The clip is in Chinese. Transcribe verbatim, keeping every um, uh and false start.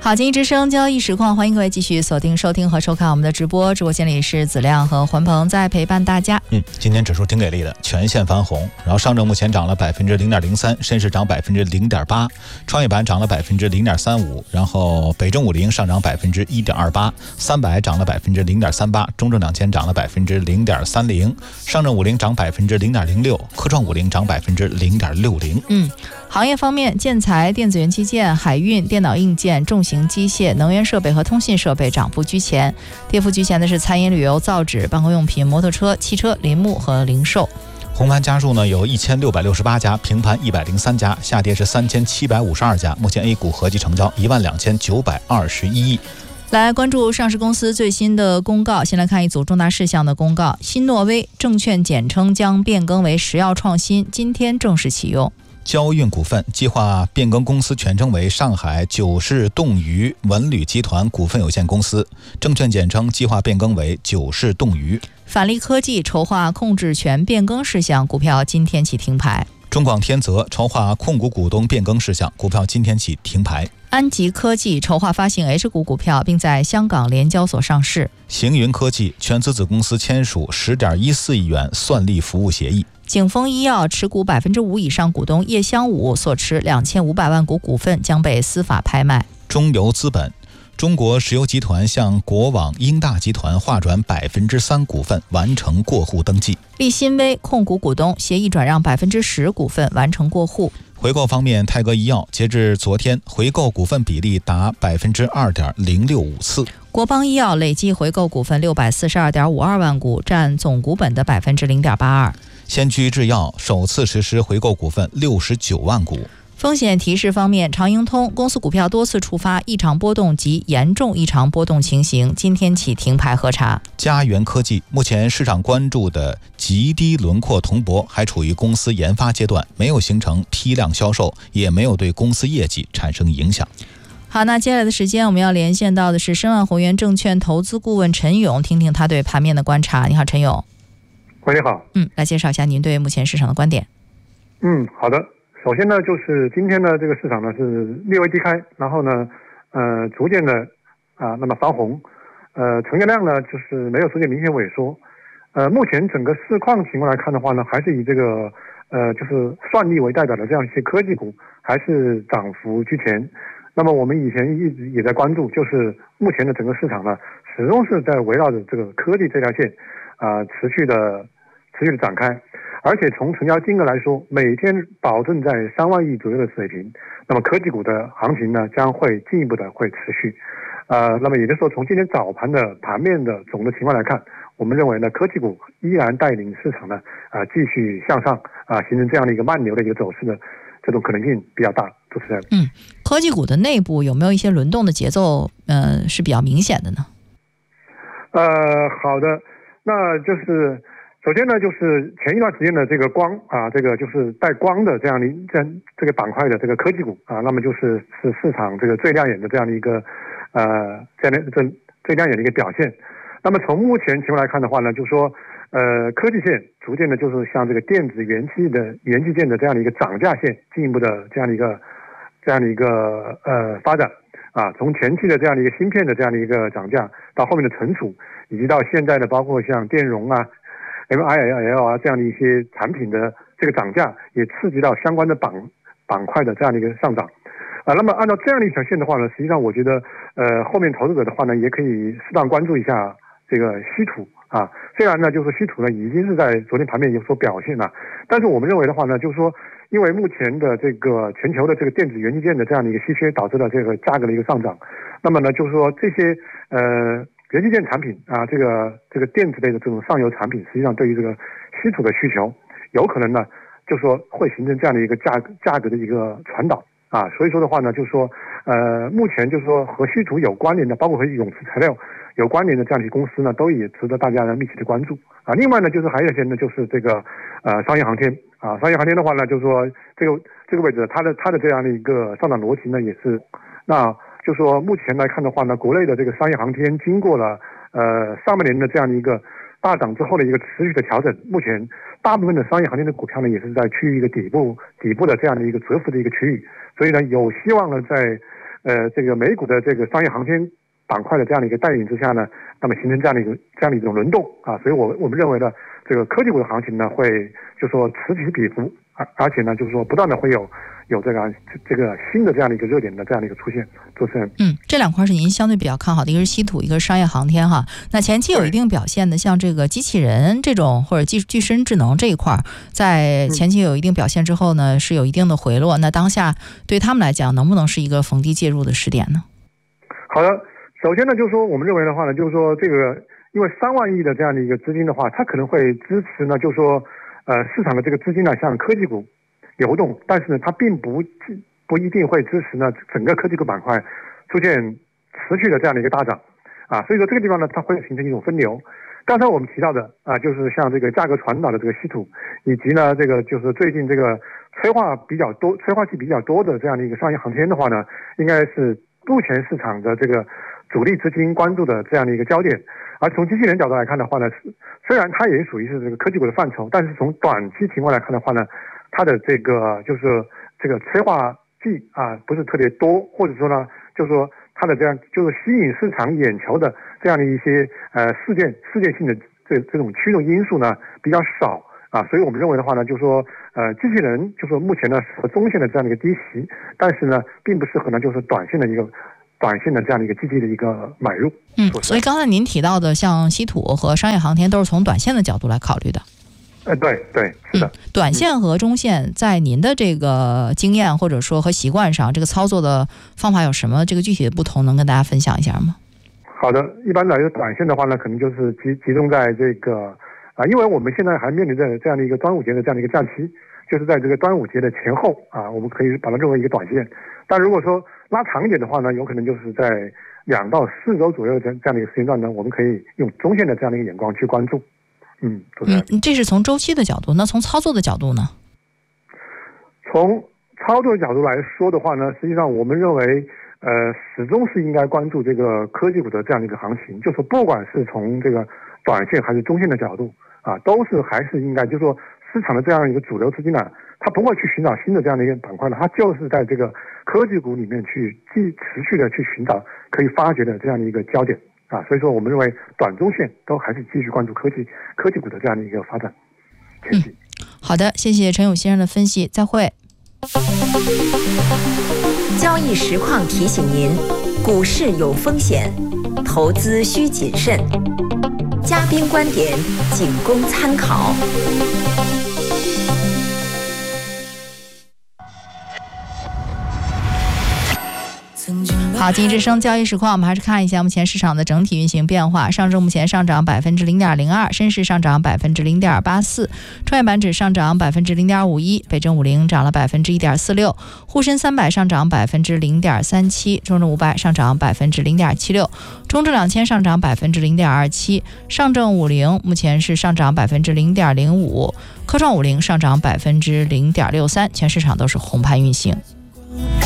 好，经济之声交易实况，欢迎各位继续锁定收听和收看我们的直播。直播间里是子亮和环鹏在陪伴大家。 嗯，今天指数挺给力的，全线翻红。然后上证目前涨了百分之零点零三，深市涨百分之零点八，创业板涨了百分之零点三五，然后北证五零上涨百分之一点二八，三百涨了百分之零点三八，中证两千涨了百分之零点三零，上证五零涨百分之零点零六，科创五零涨百分之零点六零。 嗯。行业方面，建材、电子元器件、海运、电脑硬件、重型机械、能源设备和通信设备涨幅居前，跌幅居前的是餐饮、旅游、造纸、办公用品、摩托车、汽车、林木和零售。 红盘家数呢有一千六百六十八家，平盘一百零三家，下跌是三千七百五十二家。目前 A 股合计成交一万两千九百二十一亿。 来关注上市公司最新的公告，先来看一组重大事项的公告。新诺威证券简称将变更为石药创新，今天正式启用。 交运股份计划变更公司全称为上海九世冻鱼文旅集团股份有限公司，证券简称计划变更为九世冻鱼。 返利科技筹划控制权变更事项，股票今天起停牌。 中广天泽筹划控股股东变更事项，股票今天起停牌。 安吉科技筹划发行 H 股股票，并在香港联交所上市。 行云科技全资子公司签署 十点一四亿元算力服务协议。 景丰医药持股百分之五以上股东叶湘武所持两千五百万股股份将被司法拍卖。 中油资本中国石油集团向国网英大集团划转百分之三股份，完成过户登记。 立新微控股股东协议转让百分之十股份，完成过户。 回购方面，泰格医药截至昨天回购股份比例达百分之二点零六五次。 国邦医药累计回购股份六百四十二点五二万股，占总股本的百分之零点八二。 先驱制药首次实施回购股份六十九万股。 风险提示方面，长盈通公司股票多次触发异常波动及严重异常波动情形，今天起停牌核查。 嘉元科技目前市场关注的极低轮廓铜箔还处于公司研发阶段，没有形成批量销售，也没有对公司业绩产生影响。 好，那接下来的时间我们要连线到的是申万宏源证券投资顾问陈勇，听听他对盘面的观察。你好，陈勇。 喂，你好。 嗯，来介绍一下您对目前市场的观点。 嗯，好的。首先呢，就是今天呢，这个市场呢是略微低开，然后呢，呃，逐渐的啊，那么翻红，呃，成交量呢就是没有出现明显萎缩，呃，目前整个市况情况来看的话呢，还是以这个呃就是算力为代表的这样一些科技股还是涨幅居前。那么我们以前一直也在关注，就是目前的整个市场呢，始终是在围绕着这个科技这条线啊、呃、持续的持续的展开。而且从成交金额来说，每天保证在三万亿左右的水平，那么科技股的行情呢将会进一步的会持续，呃，那么也就是说，从今天早盘的盘面的总的情况来看，我们认为呢，科技股依然带领市场呢啊、呃、继续向上啊、呃，形成这样的一个慢牛的一个走势的这种可能性比较大。主持人， 嗯，科技股的内部有没有一些轮动的节奏，呃，是比较明显的呢？ 呃，好的，那就是。首先呢，就是前一段时间的这个光啊，这个就是带光的这样的这样这个板块的这个科技股啊，那么就是是市场这个最亮眼的这样的一个呃这样的这最亮眼的一个表现。那么从目前情况来看的话呢，就是说呃科技线逐渐的就是向这个电子元器的元器件的这样的一个涨价线进一步的这样的一个这样的一个呃发展啊，从前期的这样的一个芯片的这样的一个涨价，到后面的存储，以及到现在的包括像电容啊。M I L 啊，这样的一些产品的这个涨价，也刺激到相关的板板块的这样的一个上涨，啊，那么按照这样的一条线的话呢，实际上我觉得，呃，后面投资者的话呢，也可以适当关注一下这个稀土啊。虽然呢，就是稀土呢已经是在昨天盘面有所表现了，但是我们认为的话呢，就是说，因为目前的这个全球的这个电子元器件的这样的一个稀缺，导致了这个价格的一个上涨，那么呢，就是说这些呃。元器件产品啊，这个这个电子类的这种上游产品，实际上对于这个稀土的需求，有可能呢，就说会形成这样的一个价价格的一个传导啊。所以说的话呢，就是说，呃，目前就是说和稀土有关联的，包括和永磁材料有关联的这样的公司呢，都也值得大家呢密切的关注啊。另外呢，就是还有一些呢，就是这个呃商业航天啊，商业航天的话呢，就是说这个这个位置，它的它的这样的一个上涨逻辑呢，也是那。就说目前来看的话呢，国内的这个商业航天经过了呃上半年的这样的一个大涨之后的一个持续的调整，目前大部分的商业航天的股票呢也是在趋于一个底部底部的这样的一个蛰伏的一个区域，所以呢有希望呢在呃这个美股的这个商业航天板块的这样的一个带领之下呢，那么形成这样的一个这样的一种轮动啊，所以我我们认为呢，这个科技股的行情呢会就说此起彼伏，而而且呢就是说不断的会有有这个这个新的这样的一个热点的这样的一个出现。主持人， 嗯，这两块是您相对比较看好的，一个是稀土，一个是商业航天哈。那前期有一定表现的，像这个机器人这种或者具具身智能这一块，在前期有一定表现之后呢，是有一定的回落。那当下对他们来讲，能不能是一个逢低介入的时点呢？ 好的，首先呢，就是说我们认为的话呢，就是说这个因为三万亿的这样的一个资金的话，它可能会支持呢，就是说呃市场的这个资金呢向科技股流动，但是呢，它并不不一定会支持呢整个科技股板块出现持续的这样的一个大涨啊，所以说这个地方呢，它会形成一种分流。刚才我们提到的啊，就是像这个价格传导的这个稀土，以及呢这个就是最近这个催化比较多、催化剂比较多的这样的一个商业航天的话呢，应该是目前市场的这个主力资金关注的这样的一个焦点。而从机器人角度来看的话呢，虽然它也属于是这个科技股的范畴，但是从短期情况来看的话呢，它的这个就是这个催化剂啊不是特别多，或者说呢，就是说它的这样就是吸引市场眼球的这样的一些呃事件事件性的这这种驱动因素呢比较少啊，所以我们认为的话呢，就是说呃机器人就是说目前呢适合中线的这样的一个低吸，但是呢并不适合呢就是短线的一个短线的这样的一个积极的一个买入。 嗯，所以刚才您提到的像稀土和商业航天都是从短线的角度来考虑的。 呃，对对，是的、嗯。 短线和中线在您的这个经验或者说和习惯上，这个操作的方法有什么这个具体的不同，能跟大家分享一下吗？ 好的，一般来说短线的话呢，可能就是集集中在这个啊，因为我们现在还面临着这样的一个端午节的这样的一个假期，就是在这个端午节的前后啊，我们可以把它认为一个短线。但如果说拉长一点的话呢，有可能就是在两到四周左右这这样的一个时间段呢，我们可以用中线的这样的一个眼光去关注。嗯， 嗯，这是从周期的角度，那从操作的角度呢？ 从操作角度来说的话呢，实际上我们认为，呃，始终是应该关注这个科技股的这样的一个行情，就是不管是从这个短线还是中线的角度啊，都是还是应该，就是说市场的这样一个主流资金呢，它不会去寻找新的这样的一个板块呢，它就是在这个科技股里面去继持续的去寻找可以发掘的这样的一个焦点。啊，所以说我们认为短中线都还是继续关注科技科技股的这样的一个发展前景。 嗯，好的，谢谢陈勇先生的分析，再会。 交易实况提醒您，股市有风险，投资需谨慎，嘉宾观点仅供参考。 好，经济之声交易实况，我们还是看一下目前市场的整体运行变化。上证目前上涨百分之零点零二，深市上涨百分之零点八四，创业板指上涨百分之零点五一，北证五零涨了百分之一点四六，沪深三百上涨百分之零点三七，中证五百上涨百分之零点七六，中证两千上涨百分之零点二七，上证五零目前是上涨百分之零点零五，科创五零上涨百分之零点六三，全市场都是红盘运行。